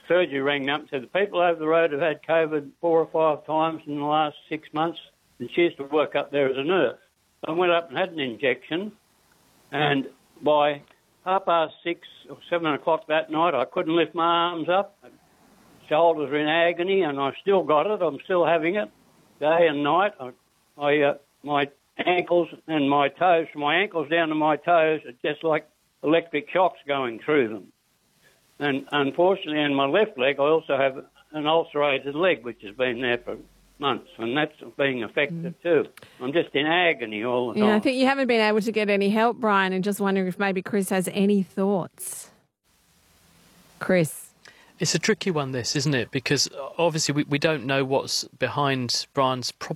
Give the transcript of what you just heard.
surgery rang up and said, the people over the road have had COVID 4 or 5 times in the last 6 months, and she used to work up there as a nurse. I went up and had an injection, and by 6:30 or 7 o'clock that night, I couldn't lift my arms up. Shoulders were in agony, and I still got it. I'm still having it day and night. My ankles and my toes, from my ankles down to my toes, are just like electric shocks going through them. And unfortunately, in my left leg, I also have an ulcerated leg, which has been there for months, and that's being affected too. I'm just in agony all the time. Yeah, I think you haven't been able to get any help, Brian, and just wondering if maybe Chris has any thoughts. Chris? It's a tricky one, this, isn't it? Because obviously we don't know what's behind Brian's problem.